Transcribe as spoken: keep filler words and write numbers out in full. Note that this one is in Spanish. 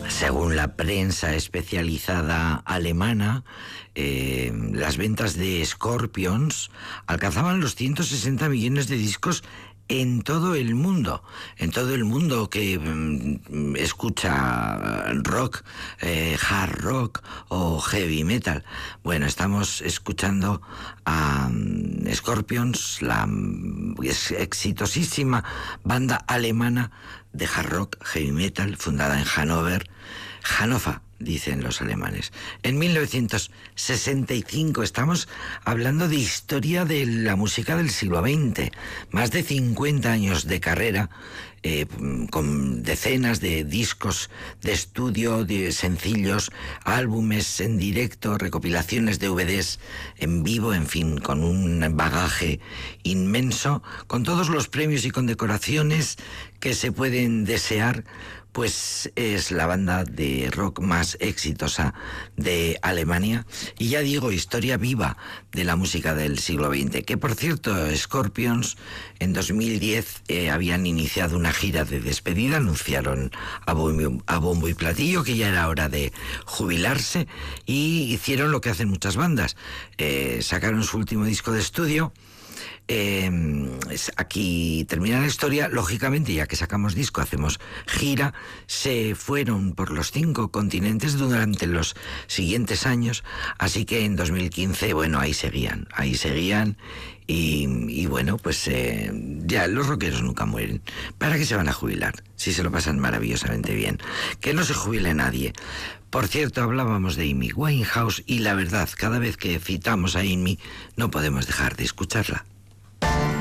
Según la prensa especializada alemana, eh, las ventas de Scorpions alcanzaban los ciento sesenta millones de discos en todo el mundo, en todo el mundo que mm, escucha rock, eh, hard rock o heavy metal. Bueno, estamos escuchando a um, Scorpions, la um, exitosísima banda alemana de hard rock, heavy metal, fundada en Hannover, Hannover, dicen los alemanes. En mil novecientos sesenta y cinco estamos hablando de historia de la música del siglo veinte. Más de cincuenta años de carrera, eh, con decenas de discos de estudio, de sencillos, álbumes en directo, recopilaciones de D V Ds en vivo, en fin, con un bagaje inmenso, con todos los premios y condecoraciones que se pueden desear. Pues es la banda de rock más exitosa de Alemania y, ya digo, historia viva de la música del siglo veinte. Que, por cierto, Scorpions en dos mil diez eh, habían iniciado una gira de despedida, anunciaron a bombo, a bombo y platillo que ya era hora de jubilarse y hicieron lo que hacen muchas bandas, eh, sacaron su último disco de estudio. Eh, aquí termina la historia. Lógicamente, ya que sacamos disco, hacemos gira. Se fueron por los cinco continentes durante los siguientes años, así que en dos mil quince, bueno, ahí seguían, ahí seguían y, y bueno, pues eh, ya los rockeros nunca mueren. ¿Para qué se van a jubilar? Si se lo pasan maravillosamente bien. Que no se jubile nadie. Por cierto, hablábamos de Amy Winehouse y la verdad, cada vez que citamos a Amy, no podemos dejar de escucharla.